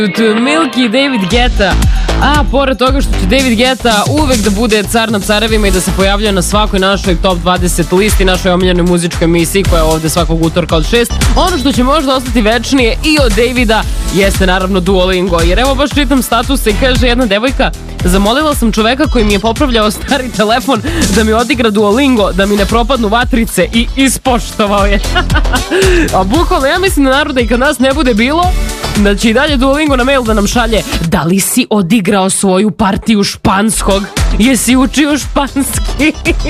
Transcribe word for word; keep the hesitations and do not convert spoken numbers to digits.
Milky i David Guetta. A pored toga što će David Guetta uvek da bude car nad carevima i da se pojavljuje na svakoj našoj top dvadeset listi, našoj omiljenoj muzičkoj emisiji koja je ovde svakog utorka od šest, ono što će možda ostati večnije i od Davida jeste naravno Duolingo. Jer evo baš čitam statuse i kaže jedna devojka: zamolila sam čoveka koji mi je popravljao stari telefon da mi odigra Duolingo, da mi ne propadnu vatrice, i ispoštovao je. A bukvalno ja mislim da naroda i kad nas ne bude bilo, da će i dalje Duolingo na mail da nam šalje: da li si odigrao svoju partiju španskog? Jesi učio španski?